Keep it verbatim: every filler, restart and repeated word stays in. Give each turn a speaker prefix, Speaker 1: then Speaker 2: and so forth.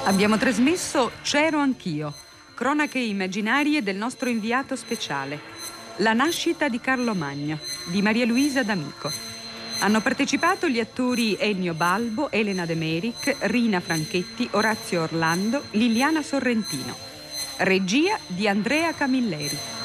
Speaker 1: Abbiamo trasmesso C'ero anch'io, cronache immaginarie del nostro inviato speciale. La nascita di Carlo Magno, di Maria Luisa D'Amico. Hanno partecipato gli attori Ennio Balbo, Elena De Meric, Rina Franchetti, Orazio Orlando, Liliana Sorrentino. Regia di Andrea Camilleri.